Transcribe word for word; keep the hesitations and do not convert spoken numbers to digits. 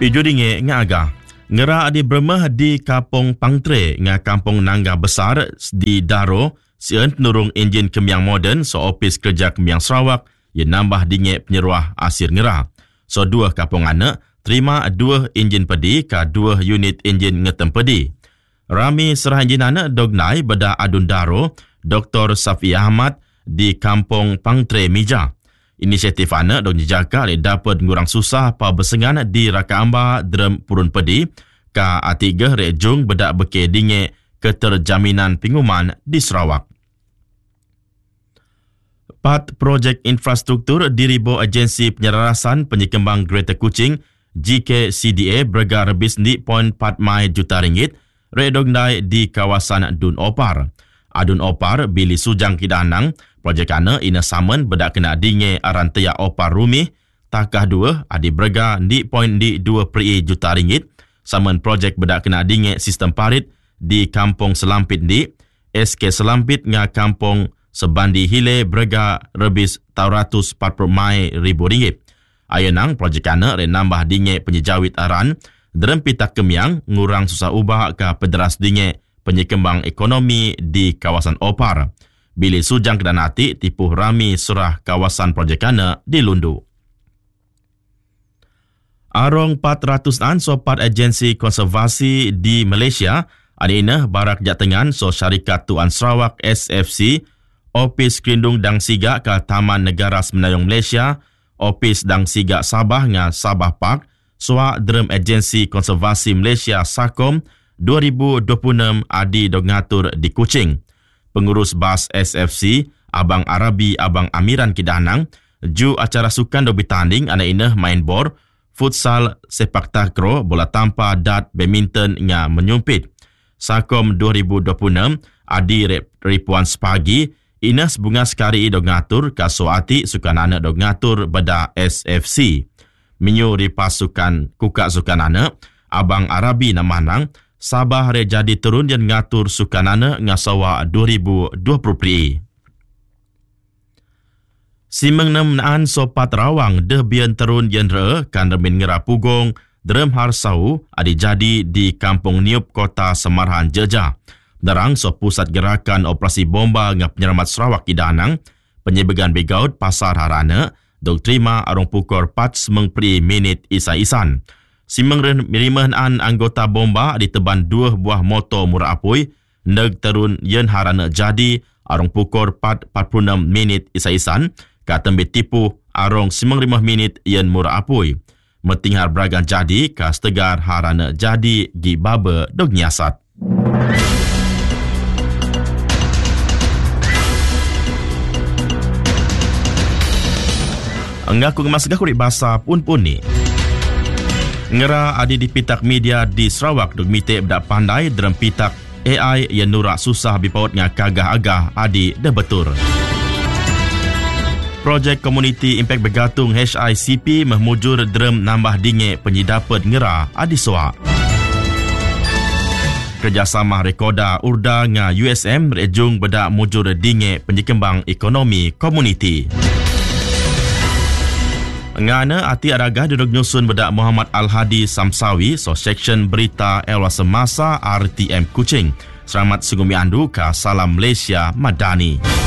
Ijo dinge ngaga. Ngera adi bermeh di Kampung Pangtre nga kampung nangga besar di Daro, sien penurung enjin kemiang moden so opis kerja kemiang Sarawak ia nambah dinge penyeruah asir ngera. So dua kampung anak terima dua enjin pedi ka dua unit enjin ngetem pedi. Rami serah enjin anak dognai beda adun Daro, Doktor Safi Ahmad di Kampung Pangtre Mija. Inisiatif anak dong dijaga oleh dapat ngurang susah pa bersengan di Raka Amba Derem Purun Pedi ka atiga rejung bedak beke dinge keterjaminan pinguman di Sarawak. Pat projek infrastruktur diribo agensi penyelarasan penyekembang Greater Kuching G K C D A berga rebis ni poin empat mai juta ringgit redognai di kawasan Dun Opar. Adun Opar bili sujang kidanang projek ana ina samen bedak kena dinge arantia Opar Rumih takah dua adi berga di poin di dua peri juta ringgit samen projek bedak kena dinge sistem parit di Kampung Selampit di S K Selampit nga Kampung Sebandi Hile berga rebis tau ratus empat puluh mai ribu ringgit. Ayenang projek ana re nambah dinge penyejawit aran derem pitak kemiang ngurang susah ubah ka pederas dinge penyekembang ekonomi di kawasan Opar. Bili sujang kedanati tipu rami surah kawasan projek ana di Lundu. Arong empat ratus an sopat agensi konservasi di Malaysia adina barak jatengan so syarikat Tuan Sarawak S F C, Opis Kerindung Dang Siga ke Taman Negara Semenanjung Malaysia, Opis Dang Siga Sabah nga Sabah Park, soa derem agensi konservasi Malaysia SAKOM dua ribu dua puluh enam adi dog ngatur di Kuching. Pengurus bas S F C, Abang Arabi Abang Amiran Kidanang, ju acara sukan dog bertanding ana inah main bor, futsal, sepak takraw, bola tampar, dart, badminton nga menyumpit. SAKOM dua ribu dua puluh enam adi ripuan sepagi, inah sebunga sekali dog ngatur kasuati sukan anak dog ngatur beda S F C. Minyu ripas sukan kuka sukan anak, Abang Arabi namanang, Sabah re jadi turun dan ngatur sukanana ngasawa dua ribu dua puluh pri. Simeng namnaan sopat rawang deh bian terun yen re kan remin ngera pugong derem harsau adi jadi di Kampung Niup Kota Semarhan Jeja. Derang so pusat gerakan operasi bomba ngap penyelamat Sarawak Kidanang penyebegan begaut pasar harana dok terima arong pukor empat semeng pri minit isa-isan. Simeng mirimahan anggota bomba diteban dua buah motor murah apui, neg terun yen harana jadi arong pukor empat empat puluh enam minit isa-isan, katembe tipu arong simeng lima minit yen murah apui. Metinghar beragan jadi ka setegar harana jadi gi baba dog nyasat. Engaku ngemasgah kurik bahasa pun-pun ni. Ngera adi di pitak media di Sarawak dog mite bedak pandai dalam pitak A I yang nurak susah bipaut nga kagah-agah adi dah betul. Projek Community Impact Bergatung H I C P memujur derem nambah dinge penyidapat ngera adi soa. Kerjasama rekoda urda nga U S M rejung bedak mujur dinge penyekembang ekonomi komuniti. Ngana ati aragah duduk nyusun bedak Muhammad Al-Hadi Samsawi so section berita Elwa Semasa R T M Kuching. Selamat sungguh miandu ka Salam Malaysia Madani.